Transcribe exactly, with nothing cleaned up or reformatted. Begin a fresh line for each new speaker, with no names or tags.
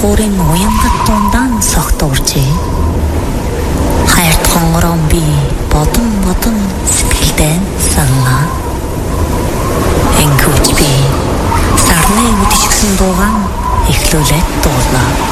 Өөрийн уянгат дундаа согтуурчээ. Хайртгонгорон би бодон бодон сэтгэлдээ санаа. Энгүүч би сарны үдшгсэн дуугаан эхлүүлээд дуулаа.